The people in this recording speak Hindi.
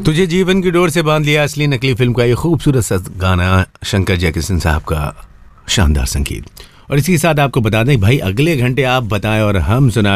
तुझे जीवन की डोर से बांध लिया, असली नकली फिल्म का ये खूबसूरत सा गाना, शंकर जयकिशन साहब का शानदार संगीत। और इसी के साथ आपको बता दें भाई, अगले घंटे आप बताएं और हम सुना